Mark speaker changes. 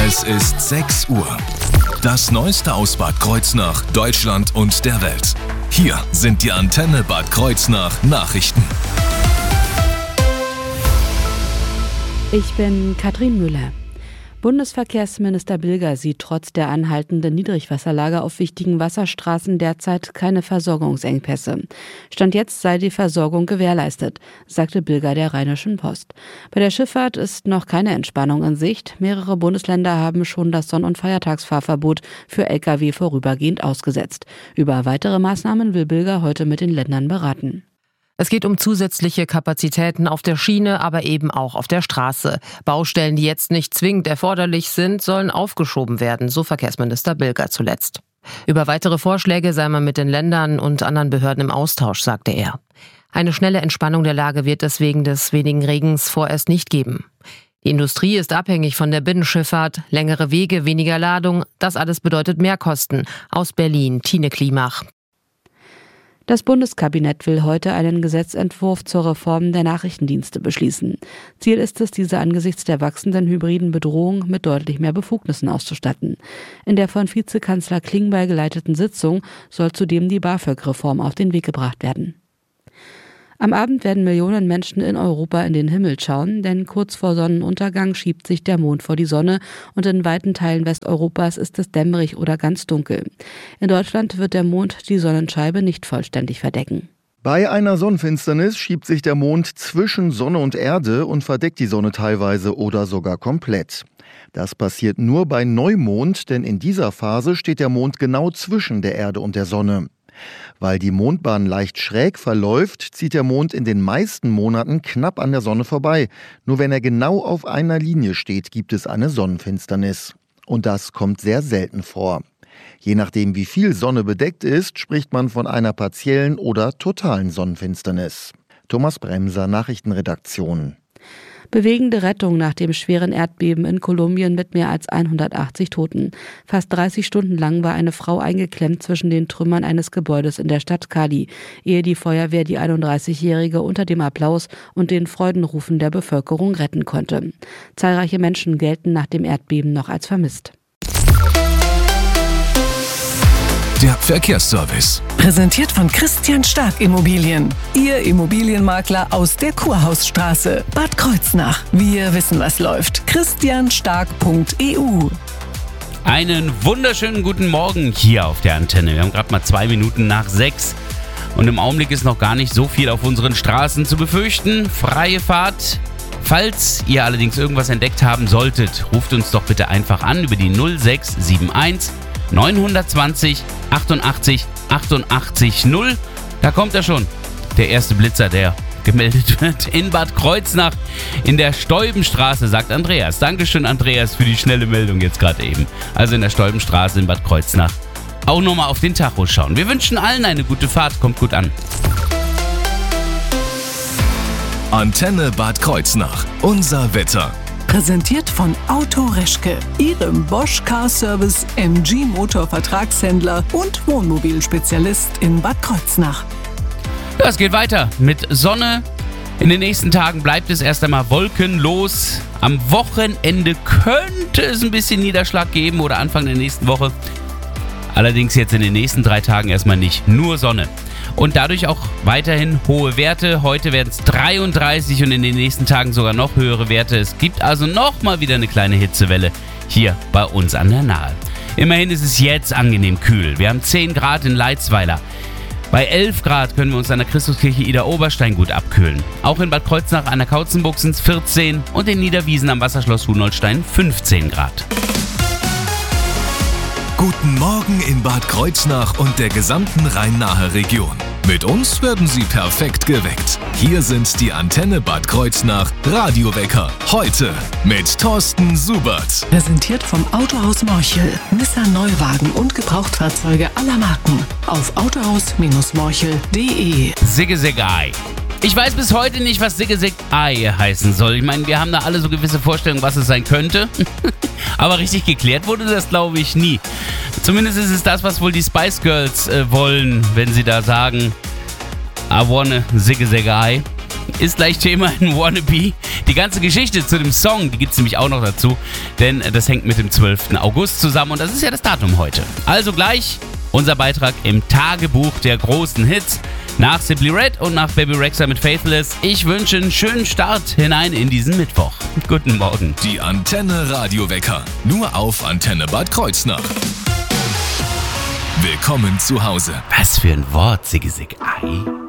Speaker 1: Es ist 6 Uhr. Das Neueste aus Bad Kreuznach, Deutschland und der Welt. Hier sind die Antenne Bad Kreuznach Nachrichten.
Speaker 2: Ich bin Katrin Müller. Bundesverkehrsminister Bilger sieht trotz der anhaltenden Niedrigwasserlage auf wichtigen Wasserstraßen derzeit keine Versorgungsengpässe. Stand jetzt sei die Versorgung gewährleistet, sagte Bilger der Rheinischen Post. Bei der Schifffahrt ist noch keine Entspannung in Sicht. Mehrere Bundesländer haben schon das Sonn- und Feiertagsfahrverbot für Lkw vorübergehend ausgesetzt. Über weitere Maßnahmen will Bilger heute mit den Ländern beraten.
Speaker 3: Es geht um zusätzliche Kapazitäten auf der Schiene, aber eben auch auf der Straße. Baustellen, die jetzt nicht zwingend erforderlich sind, sollen aufgeschoben werden, so Verkehrsminister Bilger zuletzt. Über weitere Vorschläge sei man mit den Ländern und anderen Behörden im Austausch, sagte er. Eine schnelle Entspannung der Lage wird es wegen des wenigen Regens vorerst nicht geben. Die Industrie ist abhängig von der Binnenschifffahrt, längere Wege, weniger Ladung, das alles bedeutet Mehrkosten. Aus Berlin, Tine Klimach.
Speaker 2: Das Bundeskabinett will heute einen Gesetzentwurf zur Reform der Nachrichtendienste beschließen. Ziel ist es, diese angesichts der wachsenden hybriden Bedrohung mit deutlich mehr Befugnissen auszustatten. In der von Vizekanzler Klingbeil geleiteten Sitzung soll zudem die BAföG-Reform auf den Weg gebracht werden. Am Abend werden Millionen Menschen in Europa in den Himmel schauen, denn kurz vor Sonnenuntergang schiebt sich der Mond vor die Sonne und in weiten Teilen Westeuropas ist es dämmerig oder ganz dunkel. In Deutschland wird der Mond die Sonnenscheibe nicht vollständig verdecken.
Speaker 4: Bei einer Sonnenfinsternis schiebt sich der Mond zwischen Sonne und Erde und verdeckt die Sonne teilweise oder sogar komplett. Das passiert nur bei Neumond, denn in dieser Phase steht der Mond genau zwischen der Erde und der Sonne. Weil die Mondbahn leicht schräg verläuft, zieht der Mond in den meisten Monaten knapp an der Sonne vorbei. Nur wenn er genau auf einer Linie steht, gibt es eine Sonnenfinsternis. Und das kommt sehr selten vor. Je nachdem, wie viel Sonne bedeckt ist, spricht man von einer partiellen oder totalen Sonnenfinsternis. Thomas Bremser, Nachrichtenredaktion.
Speaker 2: Bewegende Rettung nach dem schweren Erdbeben in Kolumbien mit mehr als 180 Toten. Fast 30 Stunden lang war eine Frau eingeklemmt zwischen den Trümmern eines Gebäudes in der Stadt Cali, ehe die Feuerwehr die 31-Jährige unter dem Applaus und den Freudenrufen der Bevölkerung retten konnte. Zahlreiche Menschen gelten nach dem Erdbeben noch als vermisst.
Speaker 1: Der Verkehrsservice.
Speaker 5: Präsentiert von Christian Stark Immobilien. Ihr Immobilienmakler aus der Kurhausstraße. Bad Kreuznach. Wir wissen, was läuft. christianstark.eu.
Speaker 6: Einen wunderschönen guten Morgen hier auf der Antenne. Wir haben gerade mal 2 Minuten nach 6. Und im Augenblick ist noch gar nicht so viel auf unseren Straßen zu befürchten. Freie Fahrt. Falls ihr allerdings irgendwas entdeckt haben solltet, ruft uns doch bitte einfach an über die 0671 920 88 88 0. Da kommt er schon. Der erste Blitzer, der gemeldet wird in Bad Kreuznach in der Stolbenstraße, sagt Andreas. Dankeschön, Andreas, für die schnelle Meldung jetzt gerade eben. Also in der Stolbenstraße in Bad Kreuznach. Auch nochmal auf den Tacho schauen. Wir wünschen allen eine gute Fahrt. Kommt gut an.
Speaker 1: Antenne Bad Kreuznach. Unser Wetter.
Speaker 5: Präsentiert von Auto Reschke, Ihrem Bosch Car Service MG Motor Vertragshändler und Wohnmobilspezialist in Bad Kreuznach.
Speaker 6: Ja, es geht weiter mit Sonne. In den nächsten Tagen bleibt es erst einmal wolkenlos. Am Wochenende könnte es ein bisschen Niederschlag geben oder Anfang der nächsten Woche. Allerdings jetzt in den nächsten 3 Tagen erstmal nicht. Nur Sonne. Und dadurch auch weiterhin hohe Werte. Heute werden es 33 und in den nächsten Tagen sogar noch höhere Werte. Es gibt also nochmal wieder eine kleine Hitzewelle hier bei uns an der Nahe. Immerhin ist es jetzt angenehm kühl. Wir haben 10 Grad in Leitzweiler. Bei 11 Grad können wir uns an der Christuskirche Idar-Oberstein gut abkühlen. Auch in Bad Kreuznach an der Kautzenburg sind es 14 und in Niederwiesen am Wasserschloss Hunolstein 15 Grad.
Speaker 1: Guten Morgen in Bad Kreuznach und der gesamten Rhein-Nahe Region. Mit uns werden Sie perfekt geweckt. Hier sind die Antenne Bad Kreuznach Radiowecker. Heute mit Thorsten Subert.
Speaker 5: Präsentiert vom Autohaus Morchel. Nissan Neuwagen und Gebrauchtfahrzeuge aller Marken. Auf autohaus-morchel.de.
Speaker 6: Sigge Sigge Ei. Ich weiß bis heute nicht, was Sigge Sigge Ei heißen soll. Ich meine, wir haben da alle so gewisse Vorstellungen, was es sein könnte. Aber richtig geklärt wurde das, glaube ich, nie. Zumindest ist es das, was wohl die Spice Girls wollen, wenn sie da sagen, I wanna Sigge Sigge Ei. ist gleich Thema in Wannabe. Die ganze Geschichte zu dem Song, die gibt es nämlich auch noch dazu, denn das hängt mit dem 12. August zusammen und das ist ja das Datum heute. Also gleich unser Beitrag im Tagebuch der großen Hits nach Simply Red und nach Baby Rexha mit Faithless. Ich wünsche einen schönen Start hinein in diesen Mittwoch. Guten Morgen.
Speaker 1: Die Antenne Radiowecker. Nur auf Antenne Bad Kreuznach. Willkommen zu Hause.
Speaker 6: Was für ein Wort, Sigge Sigge. Ei.